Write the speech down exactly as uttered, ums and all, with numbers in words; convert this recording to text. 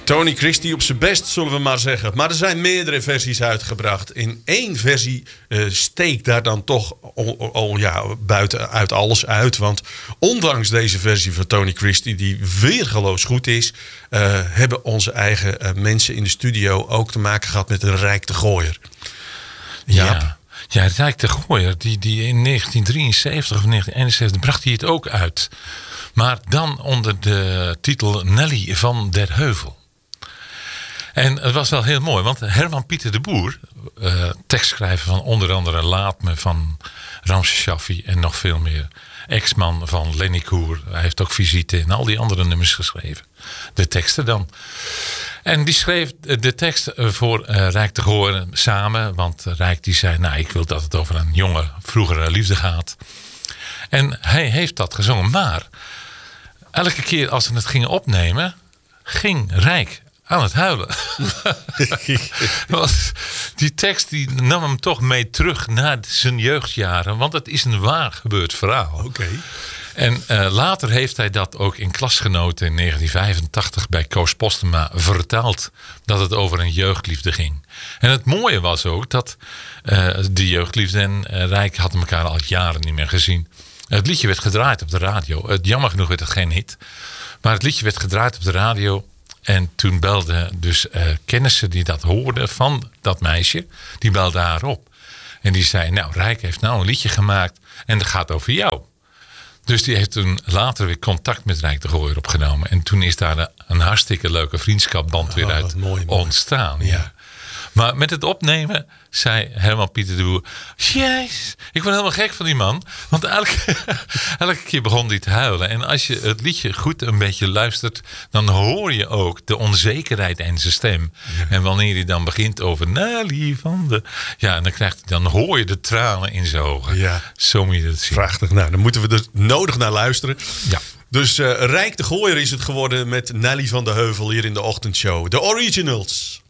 Tony Christie op zijn best, zullen we maar zeggen. Maar er zijn meerdere versies uitgebracht. In één versie uh, steekt daar dan toch al, al ja, buiten uit alles uit. Want ondanks deze versie van Tony Christie, die weergeloos goed is, Uh, hebben onze eigen uh, mensen in de studio ook te maken gehad met een Rijk de Gooier. Ja, ja, Rijk de Gooier, die, die in negentien drieënzeventig of negentien eenenzeventig bracht hij het ook uit. Maar dan onder de titel Nelly van der Heuvel. En het was wel heel mooi, want Herman Pieter de Boer, uh, tekstschrijver van onder andere Laat Me van Ramses Shaffi en nog veel meer. Ex-man van Lenny Koer. Hij heeft ook Visite en al die andere nummers geschreven. De teksten dan. En die schreef de tekst voor uh, Rijk de Gooier samen. Want Rijk die zei, nou ik wil dat het over een jonge, vroegere liefde gaat. En hij heeft dat gezongen. Maar elke keer als ze het gingen opnemen, ging Rijk aan het huilen. Want die tekst die nam hem toch mee terug naar zijn jeugdjaren. Want het is een waar gebeurd verhaal. Oké. Okay. En uh, later heeft hij dat ook in Klasgenoten in negentien vijfentachtig bij Koos Postema vertaald. Dat het over een jeugdliefde ging. En het mooie was ook dat uh, die jeugdliefde en uh, Rijk hadden elkaar al jaren niet meer gezien. Het liedje werd gedraaid op de radio. Het, jammer genoeg werd het geen hit. Maar het liedje werd gedraaid op de radio. En toen belden dus uh, kennissen die dat hoorden van dat meisje. Die belden haar op. En die zei, nou Rijk heeft nou een liedje gemaakt. En dat gaat over jou. Dus die heeft toen later weer contact met Rijk de Gooier opgenomen. En toen is daar een hartstikke leuke vriendschapband weer oh, uit mooi, mooi. ontstaan. Ja. Ja. Maar met het opnemen zei Herman Pieter de Boer, jezus, ik word helemaal gek van die man. Want elke, elke keer begon hij te huilen. En als je het liedje goed een beetje luistert, dan hoor je ook de onzekerheid in zijn stem. Ja. En wanneer hij dan begint over Nelly van de... Ja, en dan, krijgt hij, dan hoor je de tranen in zijn ogen. Ja. Zo moet je dat zien. Prachtig. Nou, dan moeten we er nodig naar luisteren. Ja. Dus uh, Rijk de Gooier is het geworden met Nelly van de Heuvel hier in de ochtendshow. De Originals.